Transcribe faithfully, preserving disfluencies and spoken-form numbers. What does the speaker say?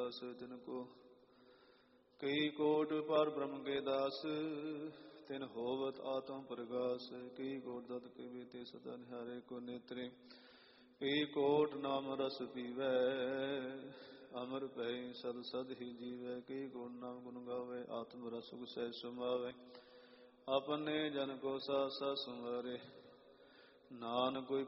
प्रकाश तिनको कई कोट पर ब्रह्म के दास तिन होवत आत्म प्रगास कई कोट दत्त के बीते सदा निहारे को नेत्रे कई कोट नाम रस पीवै अमर पै सद सद ही जीवै कई कोट नाम गुण गावे आत्म रस सुख सह समावे अपने जन को सा सा सुमारे नान कोई